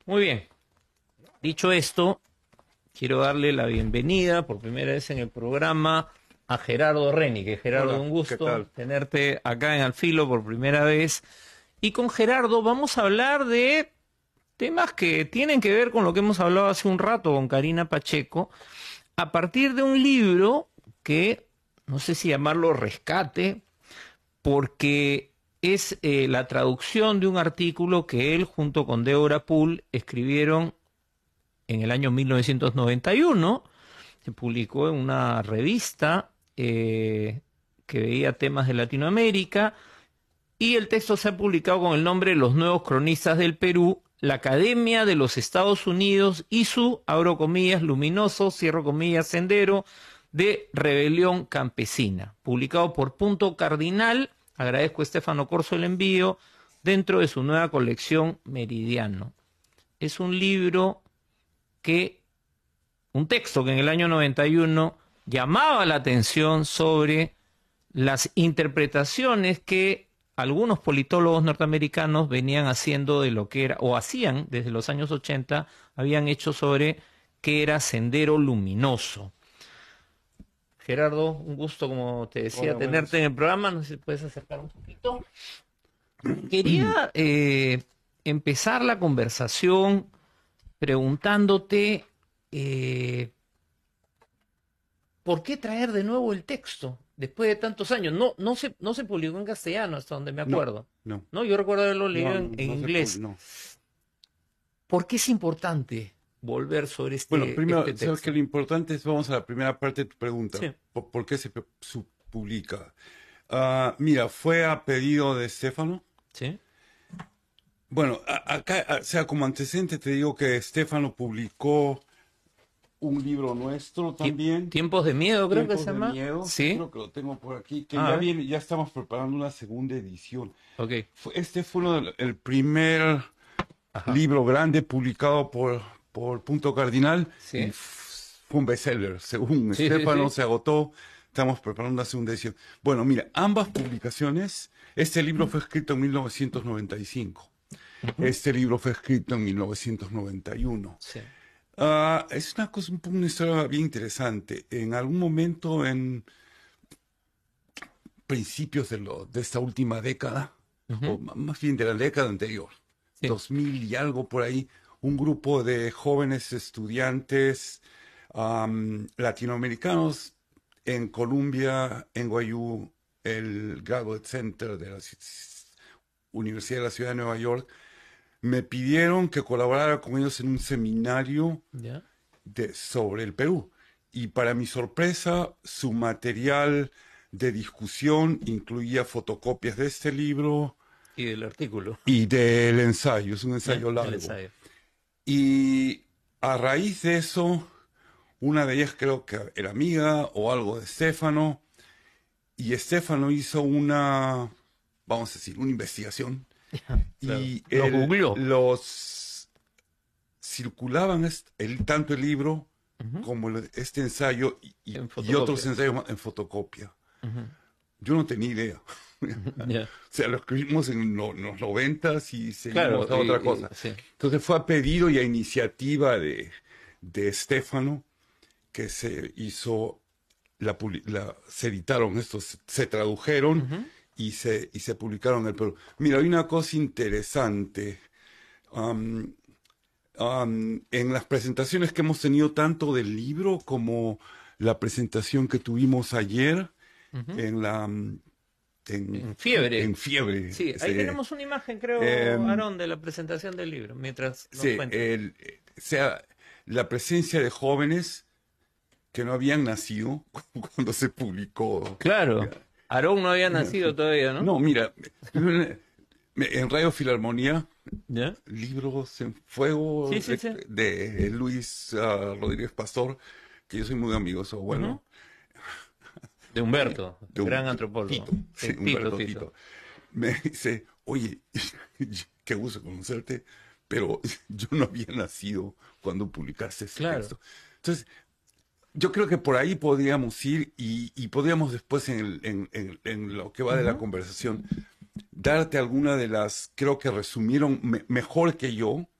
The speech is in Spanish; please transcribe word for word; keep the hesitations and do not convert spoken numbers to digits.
Muy bien. Dicho esto, quiero darle la bienvenida por primera vez en el programa a Gerardo Reni, que Gerardo, Hola, un ¿qué gusto tal? tenerte acá en Al Filo por primera vez. Y con Gerardo vamos a hablar de temas que tienen que ver con lo que hemos hablado hace un rato con Karina Pacheco, a partir de un libro que, no sé si llamarlo rescate, porque es eh, la traducción de un artículo que él junto con Deborah Poole escribieron en el año mil novecientos noventa y uno. Se publicó en una revista eh, que veía temas de Latinoamérica, y el texto se ha publicado con el nombre Los Nuevos Cronistas del Perú, la Academia de los Estados Unidos y su, abro comillas, luminoso, cierro comillas, sendero de rebelión campesina, publicado por Punto Cardinal. Agradezco a Estefano Corso el envío, dentro de su nueva colección Meridiano. Es un libro que, un texto que en el año noventa y uno llamaba la atención sobre las interpretaciones que algunos politólogos norteamericanos venían haciendo de lo que era, o hacían desde los años ochenta, habían hecho sobre qué era Sendero Luminoso. Gerardo, un gusto, como te decía, Hola, tenerte buenas. en el programa. No sé si puedes acercar un poquito. Quería eh, empezar la conversación preguntándote eh, ¿por qué traer de nuevo el texto después de tantos años? No, no se, no se publicó en castellano hasta donde me No, acuerdo. no, No, yo recuerdo haberlo leído no, en, en no se puede, inglés. no. ¿Por qué es importante volver sobre Bueno, este, este primero, sabes que texto? lo importante es, vamos a la primera parte de tu pregunta. Sí, ¿Por, por qué se pu- su- publica? Ah, mira, fue a pedido de Stefano. sí. Bueno, a- acá, a- o sea, como antecedente te digo que Stefano publicó un libro nuestro Tie- también, Tiempos de miedo, creo que se Tiempos de llama. Miedo. Sí, Sí. creo que lo tengo por aquí, que Ah, a ya ver. viene, ya estamos preparando una segunda edición. Ok. Fue- Este fue uno del- el primer Ajá. libro grande publicado por, por Punto Cardinal y Sí. f- fue un bestseller. Según Sí, sí, Estefano, sí. se agotó. Estamos preparando una segunda edición. Bueno, mira, ambas publicaciones, este libro fue escrito en mil novecientos noventa y cinco. Ujú. Este libro fue escrito en mil novecientos noventa y uno. Sí. Ah, es una cosa, un poco una historia bien interesante. En algún momento, en principios de, lo, de esta última década, o Ujú. m- más bien de la década anterior, Sí. dos mil y algo por ahí, un grupo de jóvenes estudiantes am, latinoamericanos en Columbia, N Y U, el Graduate Center de la ci- Universidad de la Ciudad de Nueva York, me pidieron que colaborara con ellos en un seminario Ya. de, sobre el Perú. Y para mi sorpresa, su material de discusión incluía fotocopias de este libro Y del artículo. y del ensayo. Es un Ya. ensayo El largo. ensayo. Y a raíz de eso, una de ellas creo que era amiga o algo de Estefano, y Estefano hizo una, vamos a decir, una investigación, Claro. y Lo él googleó. los circulaban est- el, tanto el libro Ujú. como el- este ensayo y, y- En y otros fotocopia. ensayos más en fotocopia. Ujú. Yo no tenía idea. Ya. O sea, lo escribimos en lo- los noventas y Claro. seguimos a y- otra y- cosa. sí. Entonces fue a pedido y a iniciativa de, de Estefano que se hizo, la, publi- la- se editaron estos, se tradujeron Ujú. y se, y se publicaron en el Perú. Mira, hay una cosa interesante. Am, am, en las presentaciones que hemos tenido tanto del libro como la presentación que tuvimos ayer Ujú. en la mm, en, En Fiebre. en Fiebre. Sí, ahí ese, tenemos una imagen, creo, em, Aarón, de la presentación del libro, mientras nos sí, cuentas. el- eh, o sea, la presencia de jóvenes que no habían nacido cuando se publicó. Claro, Aarón no había nacido todavía, ¿no? No, mira, en Radio Filarmonía, ¿Ya? Libros en Fuego Sí, sí, de, sí. de Luis ah, Rodríguez Pastor, que yo soy muy amigo de su abuelo. Ujú. De Humberto, de un- gran antropólogo. Tito, Sí, sí, Tito, Humberto Tito. Tito. Me dice, oye, qué gusto conocerte, pero yo no había nacido cuando publicaste ese Claro. texto. Entonces, yo creo que por ahí podríamos ir y, y podríamos después en, el- en- en- en lo que va de la Ujú. conversación darte alguna de las, creo que resumieron me- mejor que yo